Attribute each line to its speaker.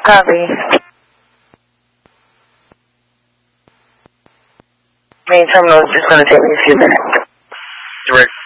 Speaker 1: Copy. Main terminal is just going to take me a few minutes.
Speaker 2: Direct